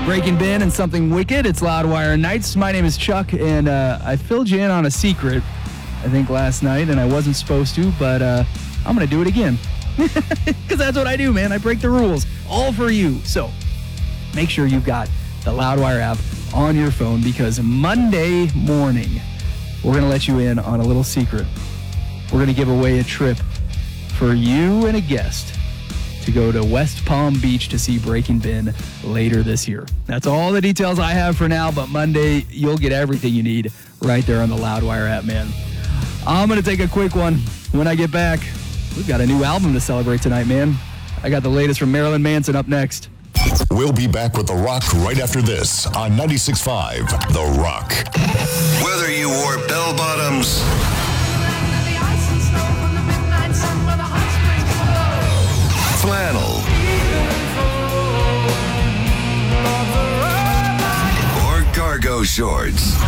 Breaking Ben and Something Wicked. It's Loudwire Nights. My name is Chuck, and I filled you in on a secret, I think, last night, and I wasn't supposed to, but I'm going to do it again. Because that's what I do, man. I break the rules, all for you. So make sure you've got the Loudwire app on your phone, because Monday morning, we're going to let you in on a little secret. We're going to give away a trip for you and a guest to go to West Palm Beach to see Breaking Ben later this year. That's all the details I have for now, but Monday, you'll get everything you need right there on the Loudwire app, man. I'm going to take a quick one. When I get back, we've got a new album to celebrate tonight, man. I got the latest from Marilyn Manson up next. We'll be back with The Rock right after this on 96.5 The Rock. Whether you wore bell bottoms, flannel, or cargo shorts,